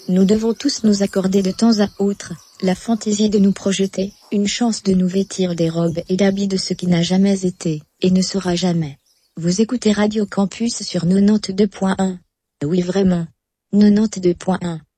Nous devons tous nous accorder de temps à autre, la fantaisie de nous projeter, une chance de nous vêtir des robes et d'habits de ce qui n'a jamais été, et ne sera jamais. Vous écoutez Radio Campus sur 92.1. Oui vraiment. 92.1.